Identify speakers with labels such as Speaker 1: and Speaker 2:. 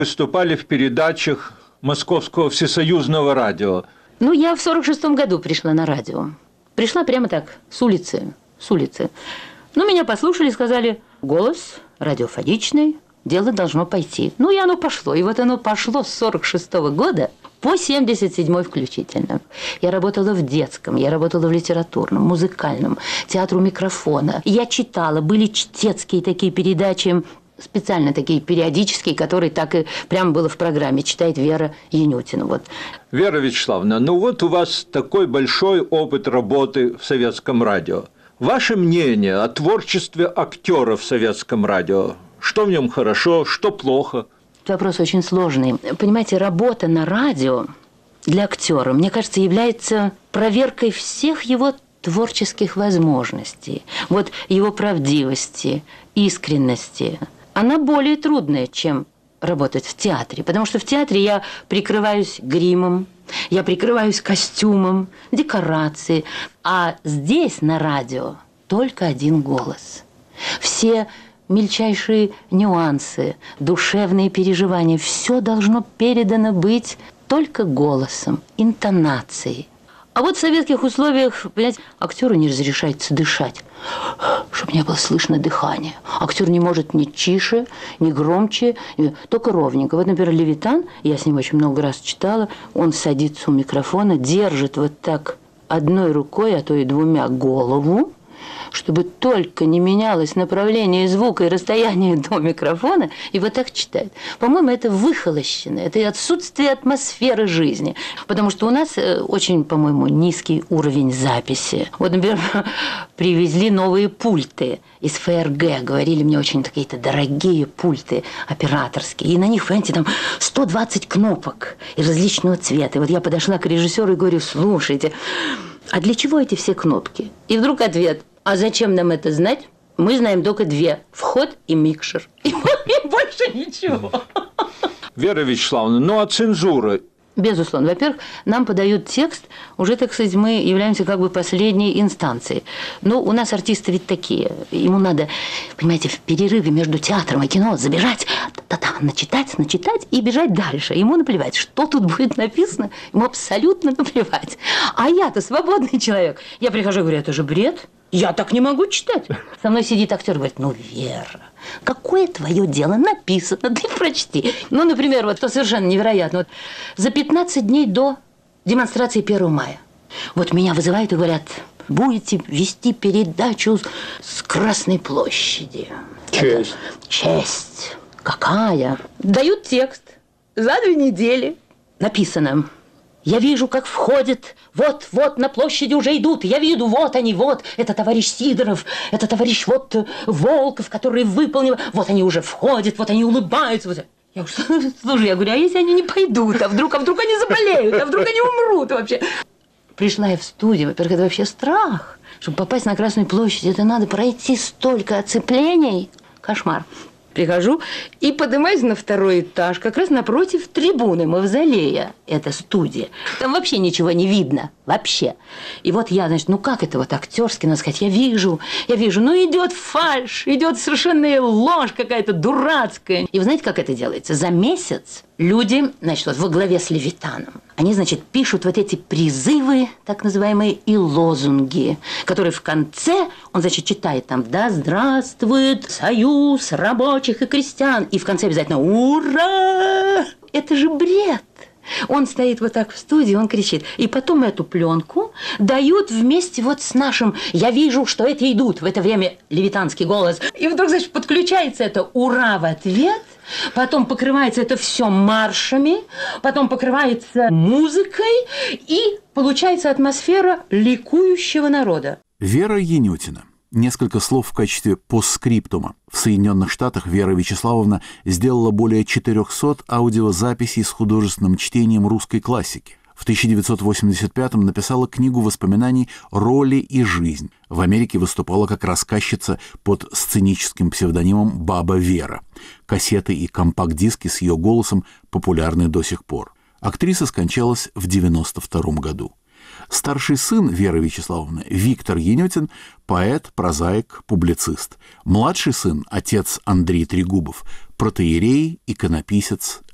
Speaker 1: Выступали в передачах Московского всесоюзного радио.
Speaker 2: Ну, я в 46-м году пришла на радио. Пришла прямо так, с улицы. Ну, меня послушали, сказали, голос радиофоничный, дело должно пойти. Ну, и оно пошло. И вот оно пошло с 46-го года по 77-й включительно. Я работала в детском, я работала в литературном, музыкальном, театру микрофона. Я читала, были чтецкие такие передачи, специально такие периодические, которые так и прямо было в программе, читает Вера Янютина. Вот.
Speaker 1: Вера Вячеславовна, ну вот у вас такой большой опыт работы в советском радио. Ваше мнение о творчестве актера в советском радио? Что в нем хорошо, что плохо?
Speaker 2: Вопрос очень сложный. Понимаете, работа на радио для актера, мне кажется, является проверкой всех его творческих возможностей, вот его правдивости, искренности. Она более трудная, чем работать в театре, потому что в театре я прикрываюсь гримом, я прикрываюсь костюмом, декорацией, а здесь на радио только один голос. Все мельчайшие нюансы, душевные переживания, все должно передано быть только голосом, интонацией. А вот в советских условиях, понимаете, актеру не разрешается дышать, чтобы не было слышно дыхания. Актер не может ни тише, ни громче, только ровненько. Вот, например, Левитан, я с ним очень много раз читала, он садится у микрофона, держит вот так одной рукой, а то и двумя голову, чтобы только не менялось направление звука и расстояние до микрофона, и вот так читает. По-моему, это выхолощено, это отсутствие атмосферы жизни. Потому что у нас очень, по-моему, низкий уровень записи. Вот, например, привезли новые пульты из ФРГ, говорили мне, очень какие-то дорогие пульты операторские, и на них, понимаете, там 120 кнопок и различного цвета. И вот я подошла к режиссеру и говорю, слушайте, а для чего эти все кнопки? И вдруг ответ, а зачем нам это знать? Мы знаем только две – вход и микшер. И больше ничего.
Speaker 1: Вера Вячеславовна, ну а цензура?
Speaker 2: Безусловно. Во-первых, нам подают текст, уже, так сказать, мы являемся как бы последней инстанцией. Но у нас артисты ведь такие. Ему надо, понимаете, в перерыве между театром и кино забежать, начитать и бежать дальше. Ему наплевать, что тут будет написано, ему абсолютно наплевать. А я-то свободный человек. Я прихожу и говорю, это же бред. Я так не могу читать. Со мной сидит актер и говорит, ну, Вера, какое твое дело написано, ты прочти. Ну, например, вот это совершенно невероятно. Вот за 15 дней до демонстрации 1 мая. Вот меня вызывают и говорят, будете вести передачу с Красной площади.
Speaker 1: Честь.
Speaker 2: Честь. Какая? Дают текст. За 2 недели написано. Я вижу, как входит, вот на площади уже идут, я виду, вот они, вот, это товарищ Сидоров, это товарищ вот Волков, который выполнил, вот они уже входят, вот они улыбаются, вот. Я говорю, слушай, я говорю, а если они не пойдут, а вдруг они заболеют, а вдруг они умрут вообще? Пришла я в студию, во-первых, это вообще страх, чтобы попасть на Красную площадь, это надо пройти столько оцеплений, кошмар. Прихожу и поднимаюсь на 2-й этаж, как раз напротив трибуны мавзолея. Это студия. Там вообще ничего не видно. Вообще. И вот я, значит, ну как это вот актерски, надо сказать, я вижу, ну идет фальшь, идет совершенная ложь какая-то дурацкая. И вы знаете, как это делается? За месяц люди, значит, вот во главе с Левитаном, они, значит, пишут вот эти призывы, так называемые, и лозунги, которые в конце, он, значит, читает там, да здравствует союз рабочих и крестьян, и в конце обязательно ура! Это же бред! Он стоит вот так в студии, он кричит. И потом эту пленку дают вместе вот с нашим «Я вижу, что эти идут». В это время левитанский голос. И вдруг, значит, подключается это «Ура» в ответ. Потом покрывается это все маршами. Потом покрывается музыкой. И получается атмосфера ликующего народа.
Speaker 3: Вера Янютина. Несколько слов в качестве постскриптума. В Соединенных Штатах Вера Вячеславовна сделала более 400 аудиозаписей с художественным чтением русской классики. В 1985-м написала книгу воспоминаний «Роли и жизнь». В Америке выступала как рассказчица под сценическим псевдонимом «Баба Вера». Кассеты и компакт-диски с ее голосом популярны до сих пор. Актриса скончалась в 1992 году. Старший сын Веры Вячеславовны, Виктор Янютин, поэт, прозаик, публицист. Младший сын, отец Андрей Трегубов, протоиерей, иконописец,